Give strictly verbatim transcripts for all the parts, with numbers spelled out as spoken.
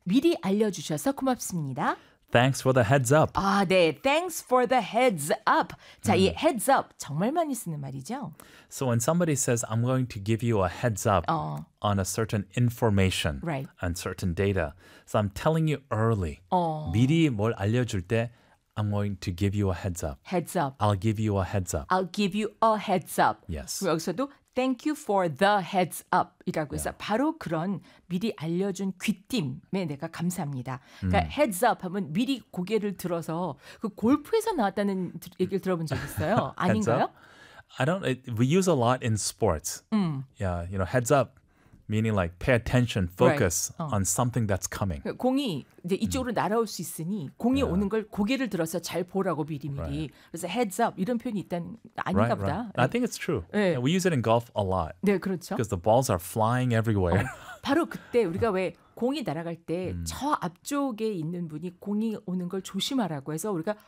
미리 알려주셔서 고맙습니다. Thanks for the heads up. 아, 네. Thanks for the heads up. 자, 이 heads up 정말 많이 쓰는 말이죠. So when somebody says, I'm going to give you a heads up 어. on a certain information Right. and certain data. So I'm telling you early. 어. 미리 뭘 알려줄 때 I'm going to give you a heads up. heads up. I'll give you a heads up. I'll give you a heads up. Yes. 그리고 여기서도 thank you for the heads up 이라고 해서 yeah. 바로 그런 미리 알려준 귀띔에 내가 감사합니다. 그러니까 음. heads up 하면 미리 고개를 들어서 그 골프에서 나왔다는 얘기를 들어본 적 있어요. 아닌가요? I don't. It, we use a lot in sports. 음. Yeah, you know, heads up. Meaning like pay attention, focus right. 어. on something that's coming. 공이 이제 이쪽으로 음. 날아올 수 있으니 공이 yeah. 오는 걸 고개를 들어서 잘 보라고 미리미리. Right. 그래서 heads up 이런 표현이 있다는 아닌가 right, 보다. Right. I think it's true. 네. Yeah, we use it in golf a lot. 네, 그렇죠. Because the balls are flying everywhere. 어, 바로 그때 우리가 왜 공이 날아갈 때 저 음. 앞쪽에 있는 분이 공이 오는 걸 조심하라고 해서 우리가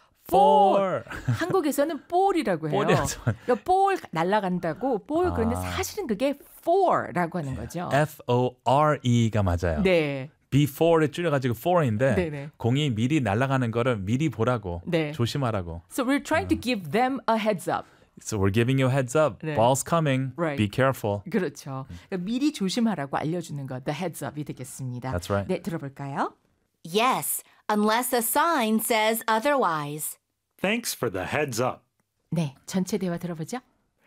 볼! 한국에서는 볼이라고 해요. 그러니까 볼 날아간다고 볼 아. 그런데 사실은 그게 for라고 하는 거죠. F O R E가 맞아요. 네. before를 줄여가지고 for인데 네네. 공이 미리 날아가는 거를 미리 보라고 네. 조심하라고. So we're trying to give them a heads up. So we're giving you a heads up. 네. Ball's coming. Right. Be careful. 그렇죠. 그러니까 미리 조심하라고 알려주는 거, the heads up이 되겠습니다. That's right. 네, 들어볼까요? Yes, unless a sign says otherwise. Thanks for the heads up. 네, 전체 대화 들어보죠.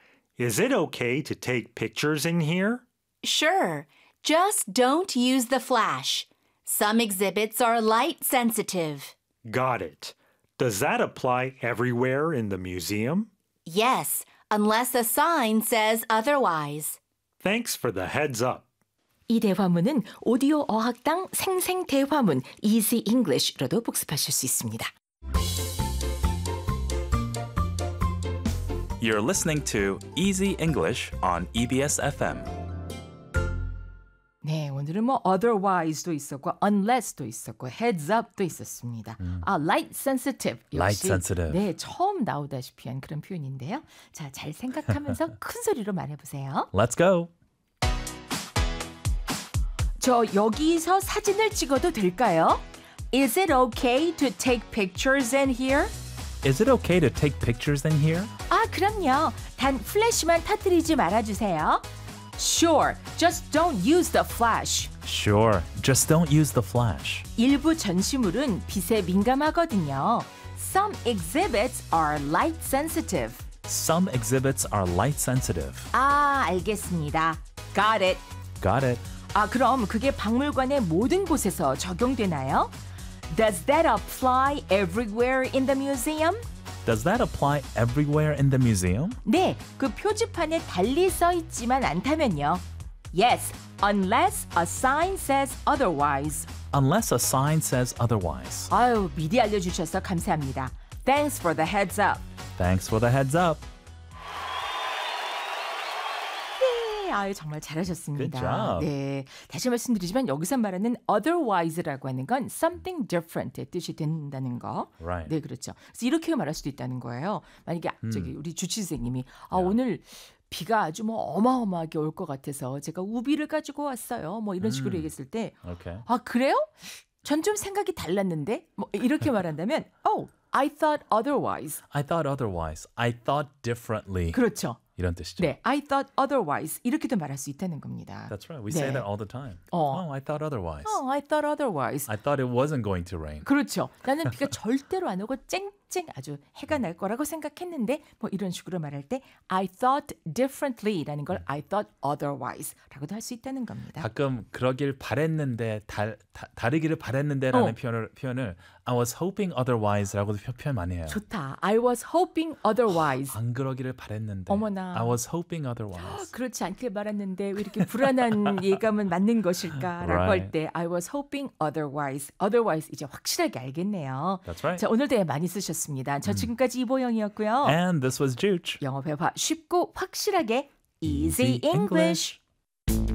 Is it okay to take pictures in here? Sure. Just don't use the flash. Some exhibits are light sensitive. Got it. Does that apply everywhere in the museum? Yes, unless a sign says otherwise. Thanks for the heads up. 이 대화문은 오디오 어학당 생생 대화문 Easy English로도 복습하실 수 있습니다. You're listening to Easy English on E B S F M. 네, 오늘은 뭐 otherwise도 있었고 unless도 있었고 heads up도 있었습니다. 음. 아, light sensitive. 역시 light sensitive. 네, 처음 나오다시피 한 그런 표현인데요. 자, 잘 생각하면서 큰 소리로 말해보세요. Let's go. 저 여기서 사진을 찍어도 될까요? Is it okay to take pictures in here? Is it okay to take pictures in here? 아, 그럼요. 단 플래시만 터뜨리지 말아주세요. Sure, just don't use the flash. Sure, just don't use the flash. 일부 전시물은 빛에 민감하거든요. Some exhibits are light sensitive. Some exhibits are light sensitive. 아, 알겠습니다. Got it. Got it. 아, 그럼 그게 박물관의 모든 곳에서 적용되나요? Does that apply everywhere in the museum? Does that apply everywhere in the museum? 네, 그 표지판에 달리 써 있지만 않다면요. Yes, unless a sign says otherwise. Unless a sign says otherwise. 아유, 미리 알려주셔서 감사합니다. Thanks for the heads up. Thanks for the heads up. 네, 아유, 정말 잘하셨습니다. Good job. 네, 다시 말씀드리지만 여기서 말하는 otherwise라고 하는 건 something different의 뜻이 된다는 거. Right. 네, 그렇죠. 그래서 이렇게 말할 수도 있다는 거예요. 만약에 음. 저기 우리 주치 선생님이 아, Yeah. 오늘 비가 아주 뭐 어마어마하게 올 것 같아서 제가 우비를 가지고 왔어요. 뭐 이런 식으로 음. 얘기했을 때, Okay. 아, 그래요? 전 좀 생각이 달랐는데, 뭐 이렇게 말한다면, oh, I thought otherwise. I thought otherwise. I thought differently. 그렇죠. 이런 뜻이죠. 네, I thought otherwise 이렇게도 말할 수 있다는 겁니다. That's right. We 네. say that all the time. 어. Oh, I thought otherwise. Oh, I thought otherwise. I thought it wasn't going to rain. 그렇죠. 나는 비가 절대로 안 오고 쨍쨍 아주 해가 날 거라고 생각했는데 뭐 이런 식으로 말할 때 I thought differently라는 걸 I thought otherwise라고도 할 수 있다는 겁니다. 가끔 그러길 바랬는데 달, 다, 다르기를 바랬는데라는 어. 표현을 표현을 I was hoping otherwise라고도 표- 표현 많이 해요. 좋다. I was hoping otherwise. 안 그러기를 바랬는데. 어머나. I was hoping otherwise. 그렇지 않길 바랐는데 왜 이렇게 불안한 예감은 맞는 것일까라고 Right. 할 때 I was hoping otherwise. otherwise 이제 확실하게 알겠네요. That's right. 자, 오늘 대화 많이 쓰셨습니다. 저 지금까지 이보영이었고요. And this was Juge. 영어 회화 쉽고 확실하게 Easy Easy English.